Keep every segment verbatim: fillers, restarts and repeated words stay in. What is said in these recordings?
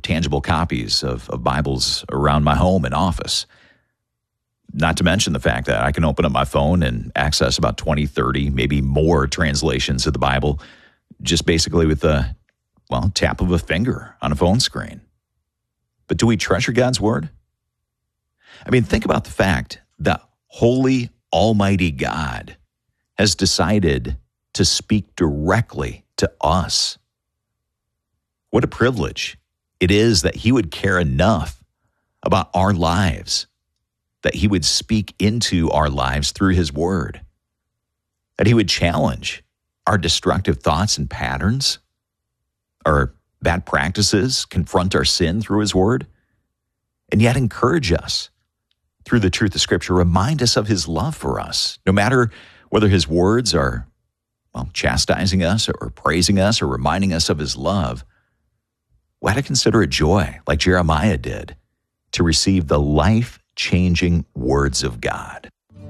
tangible copies of, of Bibles around my home and office. Not to mention the fact that I can open up my phone and access about twenty, thirty, maybe more translations of the Bible just basically with the, well, tap of a finger on a phone screen. But do we treasure God's Word? I mean, think about the fact that holy, almighty God has decided to speak directly to us. What a privilege it is that He would care enough about our lives, that He would speak into our lives through His Word, that He would challenge our destructive thoughts and patterns, our bad practices, confront our sin through His Word, and yet encourage us through the truth of Scripture, remind us of His love for us, no matter whether His words are, well, chastising us or praising us or reminding us of His love. We ought to consider it joy, like Jeremiah did, to receive the life-changing words of God.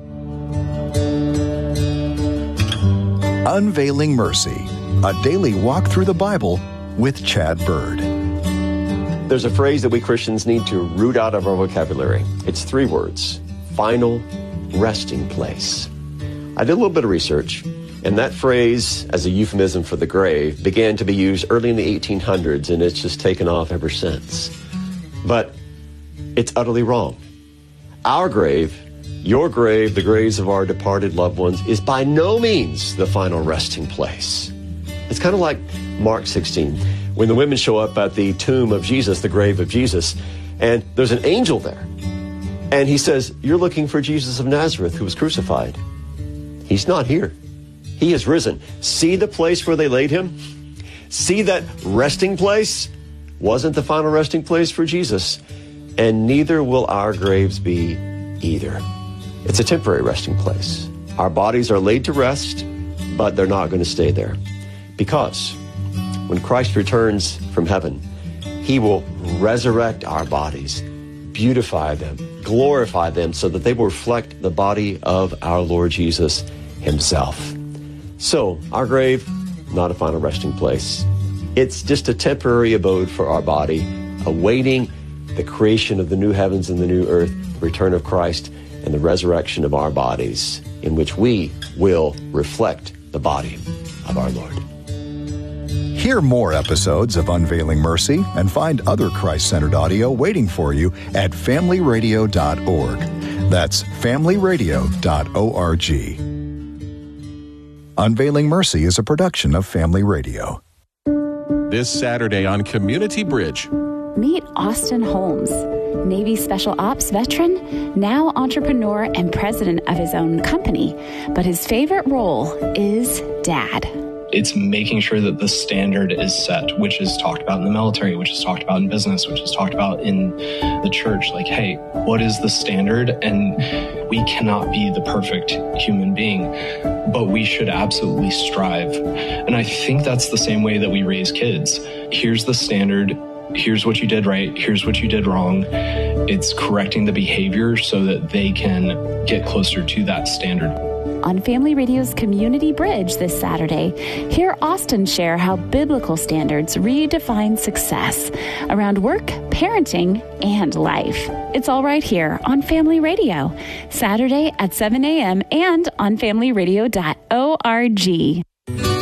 Unveiling Mercy, a daily walk through the Bible with Chad Bird. There's a phrase that we Christians need to root out of our vocabulary. It's three words: final resting place. I did a little bit of research, and that phrase, as a euphemism for the grave, began to be used early in the eighteen hundreds, and it's just taken off ever since. But it's utterly wrong. Our grave, your grave, the graves of our departed loved ones, is by no means the final resting place. It's kind of like Mark sixteen, when the women show up at the tomb of Jesus, the grave of Jesus, and there's an angel there. And he says, "You're looking for Jesus of Nazareth who was crucified. He's not here. He has risen. See the place where they laid Him? See that resting place? Wasn't the final resting place for Jesus. And neither will our graves be either. It's a temporary resting place. Our bodies are laid to rest, but they're not going to stay there. Because when Christ returns from heaven, He will resurrect our bodies, beautify them, glorify them so that they will reflect the body of our Lord Jesus Himself. So, our grave, not a final resting place. It's just a temporary abode for our body, awaiting the creation of the new heavens and the new earth, the return of Christ, and the resurrection of our bodies, in which we will reflect the body of our Lord. Hear more episodes of Unveiling Mercy and find other Christ-centered audio waiting for you at family radio dot org. That's family radio dot org. Unveiling Mercy is a production of Family Radio. This Saturday on Community Bridge. Meet Austin Holmes, Navy Special Ops veteran, now entrepreneur and president of his own company. But his favorite role is dad. It's making sure that the standard is set, which is talked about in the military, which is talked about in business, which is talked about in the church. Like, hey, what is the standard? And we cannot be the perfect human being, but we should absolutely strive. And I think that's the same way that we raise kids. Here's the standard. Here's what you did right. Here's what you did wrong. It's correcting the behavior so that they can get closer to that standard. On Family Radio's Community Bridge this Saturday, hear Austin share how biblical standards redefine success around work, parenting, and life. It's all right here on Family Radio, Saturday at seven a.m. and on family radio dot org.